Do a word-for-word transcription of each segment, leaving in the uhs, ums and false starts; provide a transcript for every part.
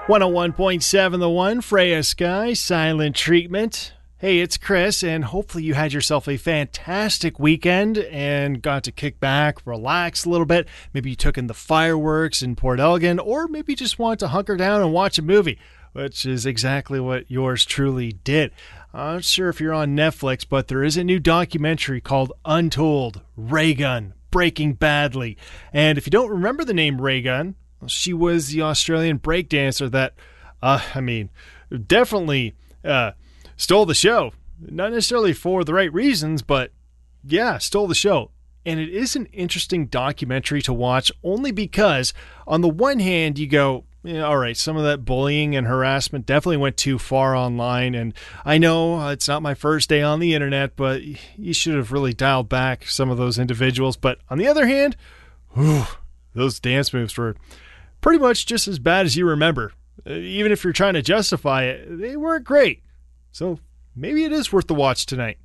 one oh one point seven The One, Freya Sky, Silent Treatment. Hey, it's Chris, and hopefully you had yourself a fantastic weekend and got to kick back, relax a little bit. Maybe you took in the fireworks in Port Elgin, or maybe you just wanted to hunker down and watch a movie, which is exactly what yours truly did. I'm not sure if you're on Netflix, but there is a new documentary called Untold, Raygun, Breaking Badly. And if you don't remember the name Raygun, she was the Australian breakdancer that, uh, I mean, definitely uh, stole the show. Not necessarily for the right reasons, but yeah, stole the show. And it is an interesting documentary to watch only because on the one hand you go, yeah, all right, some of that bullying and harassment definitely went too far online. And I know it's not my first day on the internet, but you should have really dialed back some of those individuals. But on the other hand, whew, those dance moves were pretty much just as bad as you remember. Uh, even if you're trying to justify it, they weren't great. So maybe it is worth the watch tonight.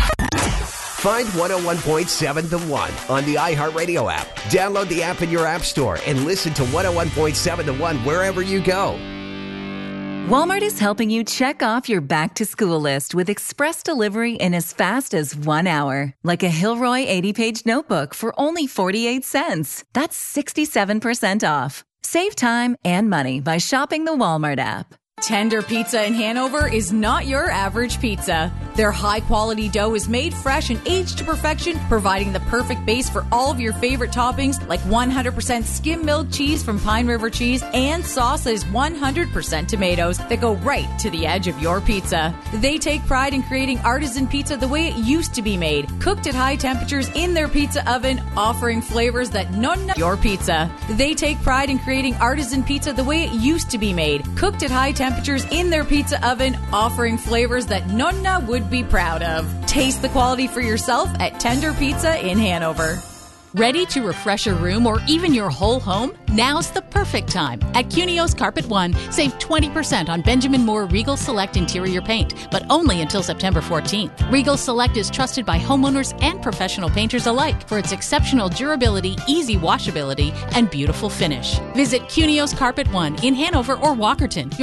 Find one oh one point seven The One on the iHeartRadio app. Download the app in your app store and listen to one oh one point seven The One wherever you go. Walmart is helping you check off your back-to-school list with express delivery in as fast as one hour. Like a Hilroy eighty-page notebook for only forty-eight cents. That's sixty-seven percent off. Save time and money by shopping the Walmart app. Tender Pizza in Hanover is not your average pizza. Their high-quality dough is made fresh and aged to perfection, providing the perfect base for all of your favorite toppings like one hundred percent skim-milled cheese from Pine River Cheese and sauce that is one hundred percent tomatoes that go right to the edge of your pizza. They take pride in creating artisan pizza the way it used to be made, cooked at high temperatures in their pizza oven, offering flavors that none of your pizza. They take pride in creating artisan pizza the way it used to be made, cooked at high temperatures in their pizza oven, offering flavors that Nonna would be proud of. Taste the quality for yourself at Tender Pizza in Hanover. Ready to refresh a room or even your whole home? Now's the perfect time. At Cunios Carpet One, save twenty percent on Benjamin Moore Regal Select interior paint, but only until September fourteenth. Regal Select is trusted by homeowners and professional painters alike for its exceptional durability, easy washability, and beautiful finish. Visit Cunios Carpet One in Hanover or Walkerton.